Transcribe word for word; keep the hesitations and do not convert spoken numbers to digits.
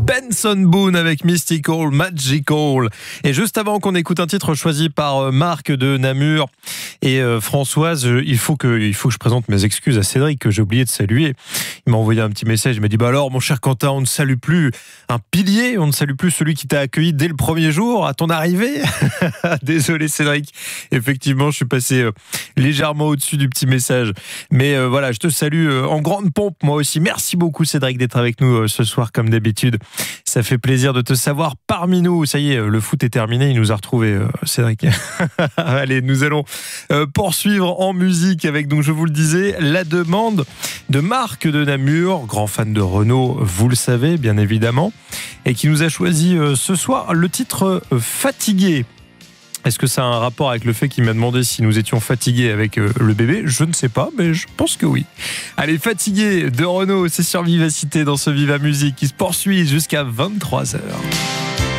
Benson Boone avec Mystical, Magical. Et juste avant qu'on écoute un titre choisi par Marc de Namur et Françoise, il faut que, il faut que je présente mes excuses à Cédric que j'ai oublié de saluer. Il m'a envoyé un petit message, il m'a dit bah alors mon cher Quentin, on ne salue plus un pilier, on ne salue plus celui qui t'a accueilli dès le premier jour à ton arrivée. Désolé Cédric, effectivement je suis passé légèrement au-dessus du petit message, mais euh, voilà, je te salue en grande pompe moi aussi. Merci beaucoup Cédric d'être avec nous ce soir comme d'habitude. Ça fait plaisir de te savoir parmi nous. Ça y est, le foot est terminé, il nous a retrouvés, Cédric. Allez, nous allons poursuivre en musique avec, donc je vous le disais, la demande de Marc de Namur, grand fan de Renault, vous le savez bien évidemment, et qui nous a choisi ce soir le titre Fatigué. Est-ce que ça a un rapport avec le fait qu'il m'a demandé si nous étions fatigués avec le bébé ? Je ne sais pas, mais je pense que oui. Allez, Fatigué de Renault, c'est sur Vivacité dans ce Viva Musique qui se poursuit jusqu'à vingt-trois heures.